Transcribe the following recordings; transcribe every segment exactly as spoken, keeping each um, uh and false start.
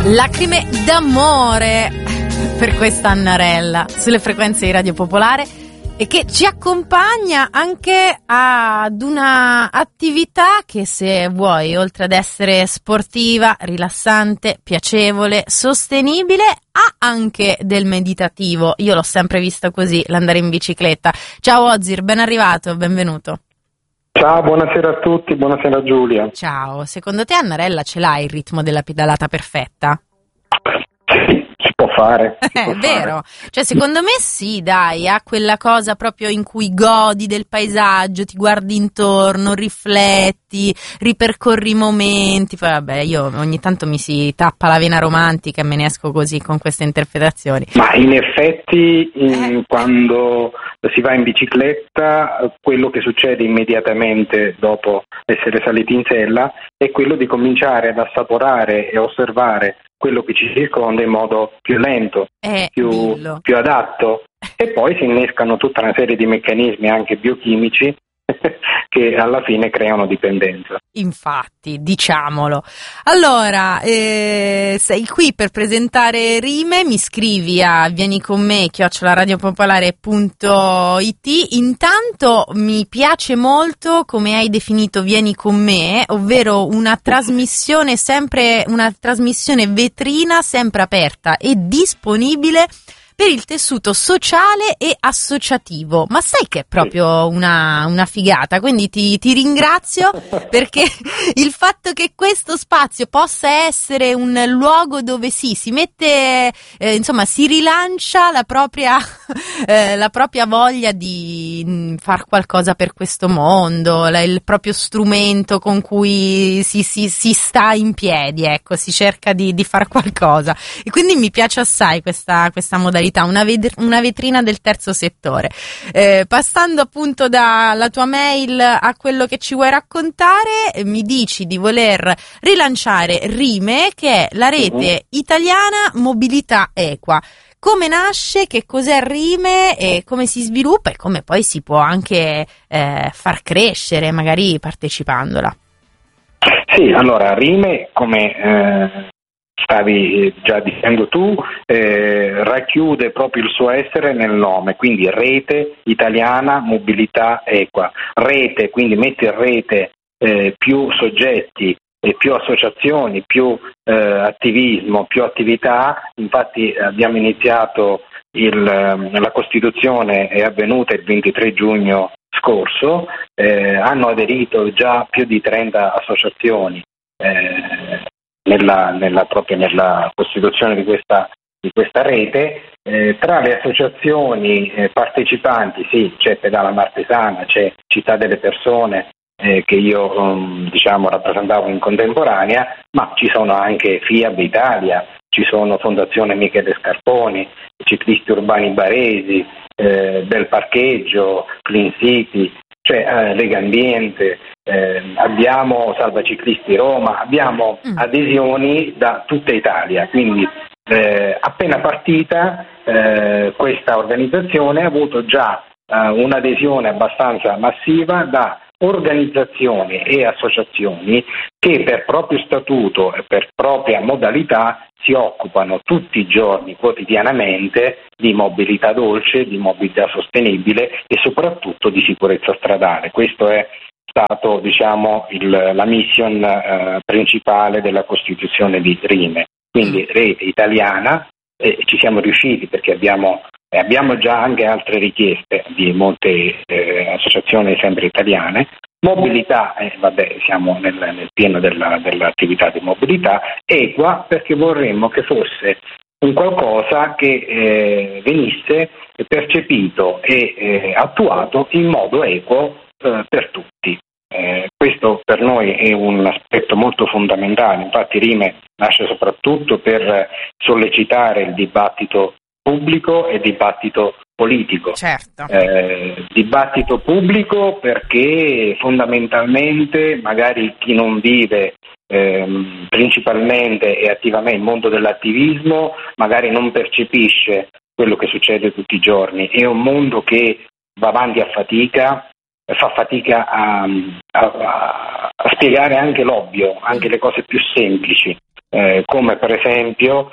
Lacrime d'amore per questa Annarella sulle frequenze di Radio Popolare, e che ci accompagna anche ad una attività che, se vuoi, oltre ad essere sportiva, rilassante, piacevole, sostenibile, ha anche del meditativo. Io l'ho sempre vista così, l'andare in bicicletta. Ciao Ozir, ben arrivato, benvenuto. Ciao, buonasera a tutti, buonasera Giulia. Ciao, secondo te Annarella ce l'ha il ritmo della pedalata perfetta? Sì, si può fare. Si È può vero, fare. cioè secondo me sì, dai, ha quella cosa proprio in cui godi del paesaggio, ti guardi intorno, rifletti, ripercorri i momenti. Poi vabbè, io ogni tanto mi si tappa la vena romantica e me ne esco così con queste interpretazioni. Ma in effetti in, Eh. quando si va in bicicletta, quello che succede immediatamente dopo essere saliti in sella è quello di cominciare ad assaporare e osservare quello che ci circonda in modo più lento, È più, bello. più adatto, e poi si innescano tutta una serie di meccanismi anche biochimici che alla fine creano dipendenza. Infatti, diciamolo. Allora, eh, sei qui per presentare Rime, mi scrivi a vieni con me chiocciola radiopopolare punto it. Intanto mi piace molto come hai definito Vieni con me, ovvero una trasmissione sempre, una trasmissione vetrina sempre aperta e disponibile per il tessuto sociale e associativo. Ma sai che è proprio una, una figata, quindi ti, ti ringrazio, perché il fatto che questo spazio possa essere un luogo dove sì, si mette, eh, insomma, si rilancia la propria, eh, la propria voglia di mh, far qualcosa per questo mondo, la, il proprio strumento con cui si, si, si sta in piedi, ecco, si cerca di, di far qualcosa. E quindi mi piace assai questa, questa modalità. Una, ved- una vetrina del terzo settore. Eh, passando appunto dalla tua mail a quello che ci vuoi raccontare, eh, mi dici di voler rilanciare Rime, che è la rete italiana mobilità equa. Come nasce, che cos'è Rime e come si sviluppa e come poi si può anche eh, far crescere magari partecipandola? Sì, allora Rime, come eh, stavi già dicendo tu, eh, racchiude proprio il suo essere nel nome, quindi Rete Italiana Mobilità Equa. Rete, quindi mette in rete eh, più soggetti e più associazioni, più eh, attivismo, più attività. Infatti abbiamo iniziato il, la Costituzione è avvenuta il ventitré giugno scorso, eh, hanno aderito già più di trenta associazioni eh, Nella, nella, proprio nella costituzione di questa, di questa rete. Eh, tra le associazioni eh, partecipanti sì, c'è Pedala Martesana, c'è Città delle Persone eh, che io um, diciamo rappresentavo in contemporanea, ma ci sono anche FIAB Italia, ci sono Fondazione Michele Scarponi, Ciclisti Urbani Baresi, eh, Bel Parcheggio, Clean City, cioè eh, Lega Ambiente, eh, abbiamo Salva Ciclisti Roma, abbiamo Mm. adesioni da tutta Italia, quindi eh, appena partita eh, questa organizzazione ha avuto già eh, un'adesione abbastanza massiva da organizzazioni e associazioni che per proprio statuto e per propria modalità si occupano tutti i giorni, quotidianamente, di mobilità dolce, di mobilità sostenibile e soprattutto di sicurezza stradale. Questo è stato, diciamo, il, la mission eh, principale della Costituzione di Rime. Quindi rete italiana, e ci siamo riusciti perché abbiamo, eh, abbiamo già anche altre richieste di molte eh, associazioni sempre italiane. Mobilità, eh, vabbè, siamo nel, nel pieno della, dell'attività di mobilità equa, perché vorremmo che fosse un qualcosa che eh, venisse percepito e eh, attuato in modo equo eh, per tutti. Eh, questo per noi è un aspetto molto fondamentale, infatti Rime nasce soprattutto per sollecitare il dibattito pubblico e dibattito politico. Certo. Eh, dibattito pubblico perché fondamentalmente magari chi non vive ehm, principalmente e attivamente il mondo dell'attivismo magari non percepisce quello che succede tutti i giorni. È un mondo che va avanti a fatica, fa fatica a, a, a spiegare anche l'ovvio, anche le cose più semplici. Eh, come per esempio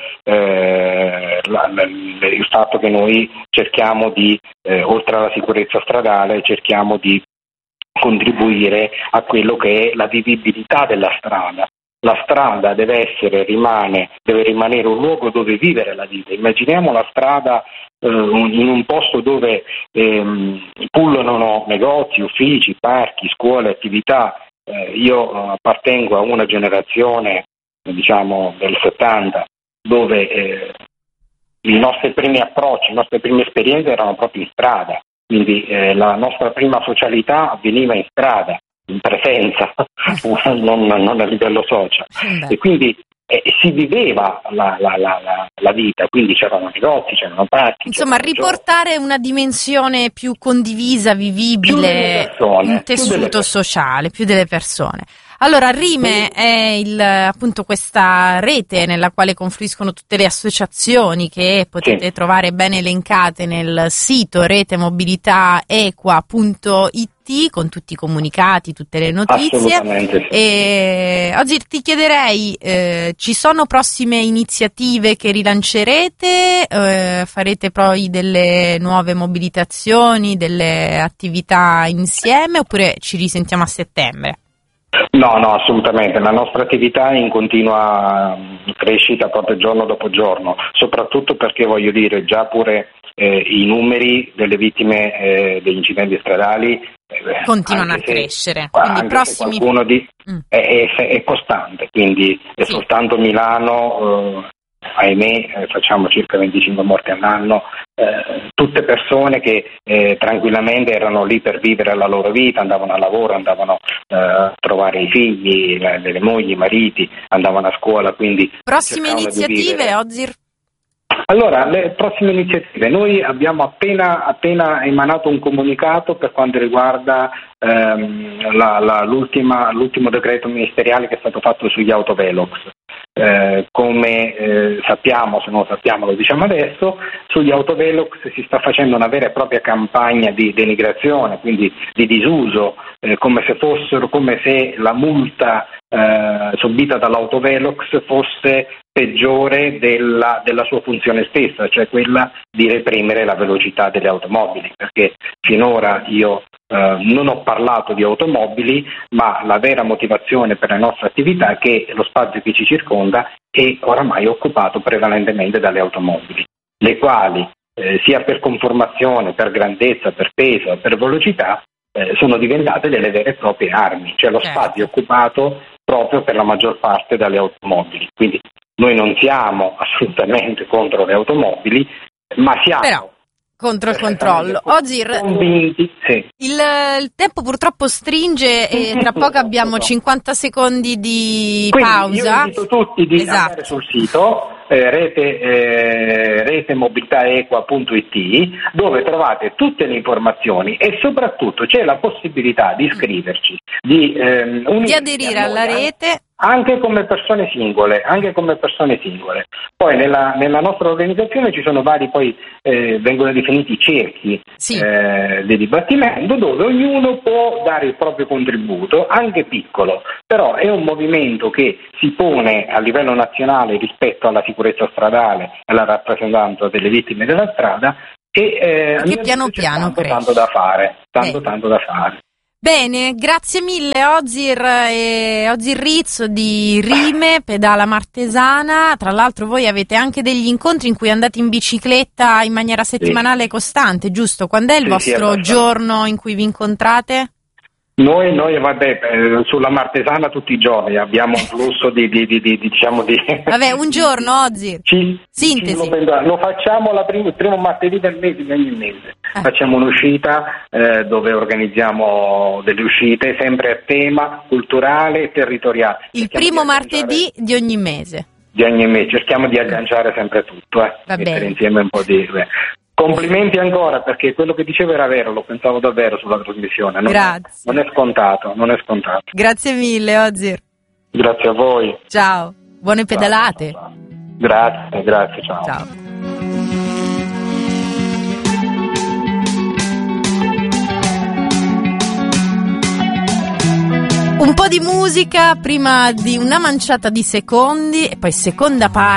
eh, la, la, il fatto che noi cerchiamo di, eh, oltre alla sicurezza stradale, cerchiamo di contribuire a quello che è la vivibilità della strada. La strada deve essere, rimane, deve rimanere un luogo dove vivere la vita. Immaginiamo la strada eh, in un posto dove ehm, pullulano negozi, uffici, parchi, scuole, attività. Eh, io appartengo a una generazione, diciamo del settanta, dove eh, i nostri primi approcci, le nostre prime esperienze erano proprio in strada, quindi eh, la nostra prima socialità avveniva in strada, in presenza, non, non a livello social. E quindi eh, si viveva la, la, la, la, la vita, quindi c'erano negozi, c'erano parchi. Insomma, c'erano riportare giochi. Una dimensione più condivisa, vivibile, persone, un tessuto sociale, più delle persone. Allora, Rime è il, appunto questa rete nella quale confluiscono tutte le associazioni che potete sì. trovare ben elencate nel sito retemobilitaequa punto it con tutti i comunicati, tutte le notizie. Assolutamente sì. E oggi ti chiederei, eh, ci sono prossime iniziative che rilancerete? Eh, farete poi delle nuove mobilitazioni, delle attività insieme oppure ci risentiamo a settembre? No, no, assolutamente. La nostra attività è in continua crescita proprio giorno dopo giorno, soprattutto perché voglio dire già pure eh, i numeri delle vittime eh, degli incidenti stradali eh, continuano a se, crescere. Quindi prossimi... qualcuno di, mm. è, è, è costante, quindi è sì. soltanto Milano. Eh, ahimè eh, facciamo circa venticinque morti all'anno, eh, tutte persone che eh, tranquillamente erano lì per vivere la loro vita, andavano al lavoro, andavano eh, a trovare i figli, le, le mogli, i mariti, andavano a scuola, quindi prossime iniziative, Ozir? Allora, le prossime iniziative, noi abbiamo appena, appena emanato un comunicato per quanto riguarda ehm, la, la, l'ultima, l'ultimo decreto ministeriale che è stato fatto sugli autovelox. Eh, come eh, sappiamo, se non lo sappiamo lo diciamo adesso, sugli autovelox si sta facendo una vera e propria campagna di denigrazione, quindi di disuso, eh, come se fossero, come se la multa eh, subita dall'autovelox fosse peggiore della, della sua funzione stessa, cioè quella di reprimere la velocità delle automobili, perché finora io eh, non ho parlato di automobili, ma la vera motivazione per le nostre attività è che lo spazio che ci circonda è oramai occupato prevalentemente dalle automobili, le quali eh, sia per conformazione, per grandezza, per peso, per velocità eh, sono diventate delle vere e proprie armi, cioè lo certo. spazio è occupato proprio per la maggior parte dalle automobili, quindi noi non siamo assolutamente contro le automobili, ma siamo Però, contro il controllo. Ozir, convinti, sì. il, il tempo purtroppo stringe e tra poco abbiamo cinquanta secondi di Quindi pausa. Io invito tutti di esatto. andare sul sito eh, rete, eh, retemobilitaequa punto it dove trovate tutte le informazioni e soprattutto c'è la possibilità di iscriverci, di, ehm, di aderire alla rete. Anche come persone singole, anche come persone singole. Poi nella, nella nostra organizzazione ci sono vari, poi eh, vengono definiti cerchi sì. eh, di dibattimento dove ognuno può dare il proprio contributo, anche piccolo, però è un movimento che si pone a livello nazionale rispetto alla sicurezza stradale e alla rappresentanza delle vittime della strada e eh, che piano piano tanto, cresce. tanto da fare, tanto eh. tanto da fare. Bene, grazie mille Ozir e Ozir Rizzo di Rime, Pedala Martesana. Tra l'altro voi avete anche degli incontri in cui andate in bicicletta in maniera settimanale sì. costante, giusto? Quando è il sì, vostro sì, giorno in cui vi incontrate? Noi, noi vabbè, eh, sulla Martesana tutti i giorni abbiamo un flusso di, di, di, di diciamo di... Vabbè, un giorno, Ozir. Ci, Sintesi. Ci lo, lo facciamo la prim- il primo martedì del mese di ogni mese. Ah. Facciamo un'uscita eh, dove organizziamo delle uscite sempre a tema culturale e territoriale. Il primo martedì di ogni mese. Di ogni mese, cerchiamo di agganciare sempre tutto, eh. Va mettere bene. insieme un po' di... Beh. Complimenti ancora, perché quello che dicevo era vero, lo pensavo davvero sulla trasmissione. Non, Grazie. Non è scontato, non è scontato. Grazie mille, Ozir. Grazie a voi. Ciao, buone pedalate. Ciao, ciao. Grazie, grazie, ciao. Ciao. Un po' di musica prima di una manciata di secondi e poi seconda parte